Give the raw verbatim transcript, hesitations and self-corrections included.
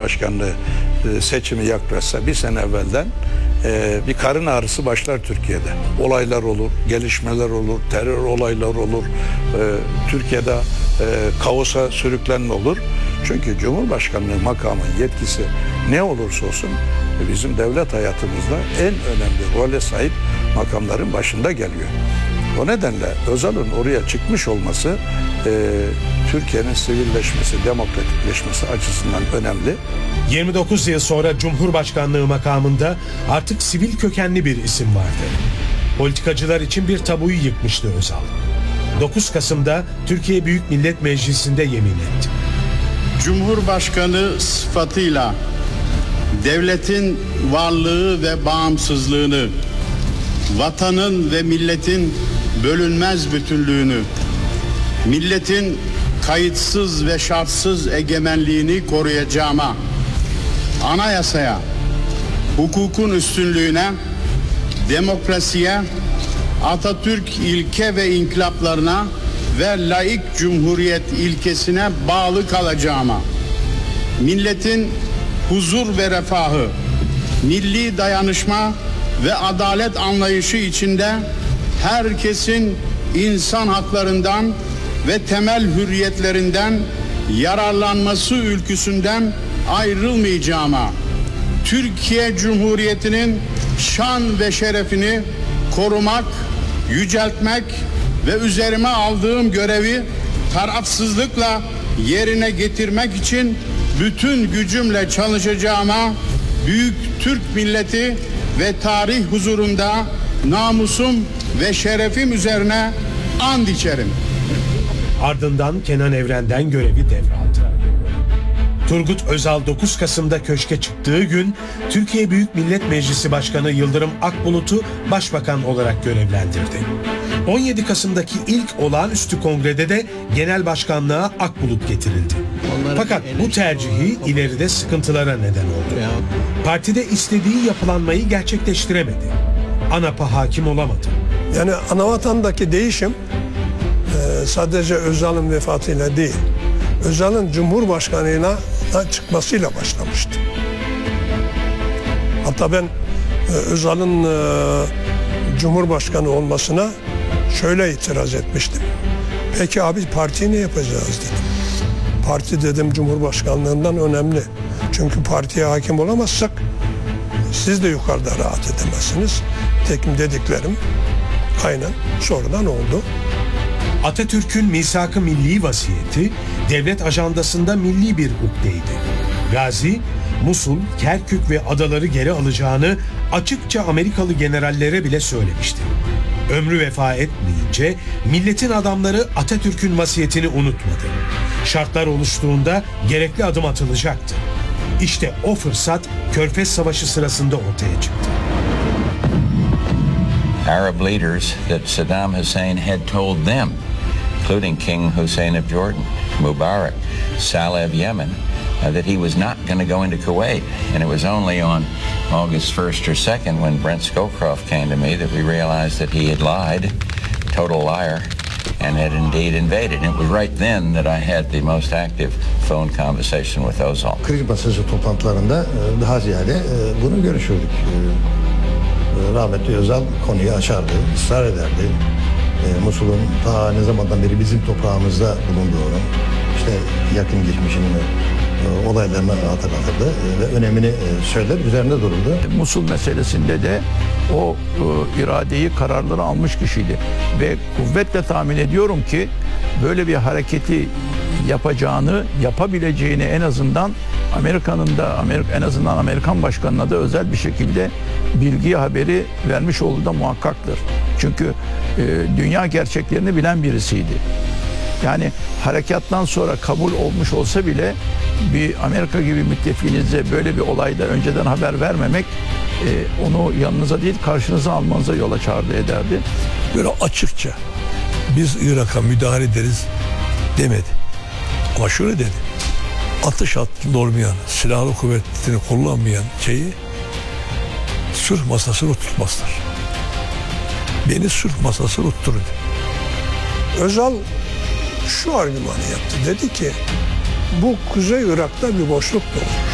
Cumhurbaşkanlığı e, seçimi yaklaşsa bir sene evvelden e, bir karın ağrısı başlar Türkiye'de. Olaylar olur, gelişmeler olur, terör olaylar olur. E, Türkiye'de e, kaosa sürüklenme olur. Çünkü Cumhurbaşkanlığı makamın yetkisi ne olursa olsun bizim devlet hayatımızda en önemli role sahip makamların başında geliyor. O nedenle Özal'ın oraya çıkmış olması e, Türkiye'nin sivilleşmesi, demokratikleşmesi açısından önemli. yirmi dokuz yıl sonra Cumhurbaşkanlığı makamında artık sivil kökenli bir isim vardı. Politikacılar için bir tabuyu yıkmıştı Özal. dokuz Kasım'da Türkiye Büyük Millet Meclisi'nde yemin etti. Cumhurbaşkanı sıfatıyla devletin varlığı ve bağımsızlığını, vatanın ve milletin bölünmez bütünlüğünü, milletin kayıtsız ve şartsız egemenliğini koruyacağıma, anayasaya, hukukun üstünlüğüne, demokrasiye, Atatürk ilke ve inkılaplarına ve laik cumhuriyet ilkesine bağlı kalacağıma, milletin huzur ve refahı, milli dayanışma ve adalet anlayışı içinde herkesin insan haklarından ve temel hürriyetlerinden yararlanması ülküsünden ayrılmayacağıma, Türkiye Cumhuriyeti'nin şan ve şerefini korumak, yüceltmek ve üzerime aldığım görevi tarafsızlıkla yerine getirmek için bütün gücümle çalışacağıma, büyük Türk milleti ve tarih huzurunda namusum ve şerefim üzerine and içerim. Ardından Kenan Evren'den görevi devraldı. Turgut Özal dokuz Kasım'da köşke çıktığı gün Türkiye Büyük Millet Meclisi Başkanı Yıldırım Akbulut'u başbakan olarak görevlendirdi. on yedi Kasım'daki ilk olağanüstü kongrede de genel başkanlığa Akbulut getirildi. Fakat bu tercihi ileride sıkıntılara neden oldu. Partide istediği yapılanmayı gerçekleştiremedi. ANAP'a hakim olamadı. Yani Anavatan'daki değişim e, sadece Özal'ın vefatıyla değil, Özal'ın Cumhurbaşkanlığına çıkmasıyla başlamıştı. Hatta ben e, Özal'ın e, Cumhurbaşkanı olmasına şöyle itiraz etmiştim. Peki abi partiyi ne yapacağız dedim. Parti dedim Cumhurbaşkanlığından önemli. Çünkü partiye hakim olamazsak siz de yukarıda rahat edemezsiniz. Tekim dediklerim aynen sonradan oldu. Atatürk'ün misak-ı milli vasiyeti devlet ajandasında milli bir ukdeydi. Gazi, Musul, Kerkük ve adaları geri alacağını açıkça Amerikalı generallere bile söylemişti. Ömrü vefa etmeyince milletin adamları Atatürk'ün vasiyetini unutmadı. Şartlar oluştuğunda gerekli adım atılacaktı. İşte o fırsat Körfez Savaşı sırasında ortaya çıktı. Arab leaders that Saddam Hussein had told them, including King Hussein of Jordan, Mubarak, Saleh of Yemen, uh, that he was not going to go into Kuwait. And it was only on August first or second when Brent Scowcroft came to me that we realized that he had lied, total liar, and had indeed invaded. And it was right then that I had the most active phone conversation with Özal. Kriz masası toplantılarında daha ziyade bunu görüşürdük. Rahmetli Özal konuyu açardı, ısrar ederdi. E, Musul'un ta ne zamandan beri bizim toprağımızda bulunduğunu, işte yakın geçmişini, e, olaylarını hatırlatırdı e, ve önemini e, söyler, üzerinde dururdu. Musul meselesinde de o e, iradeyi, kararları almış kişiydi. Ve kuvvetle tahmin ediyorum ki böyle bir hareketi yapacağını, yapabileceğini en azından Amerika'nın da Amerika, en azından Amerikan başkanına da özel bir şekilde bilgi haberi vermiş olduğu da muhakkaktır. Çünkü e, dünya gerçeklerini bilen birisiydi. Yani harekattan sonra kabul olmuş olsa bile bir Amerika gibi müttefiğinize böyle bir olayda önceden haber vermemek e, onu yanınıza değil karşınıza almanıza yol açardı ederdi. Böyle açıkça biz Irak'a müdahale ederiz demedi. Ama şöyle dedi, atış altında olmayan, silahlı kuvvetini kullanmayan şeyi sulh masasını tutmazlar. Beni sulh masasını tutturun. Özal şu argümanı yaptı. Dedi ki bu Kuzey Irak'ta bir boşluk doğdu.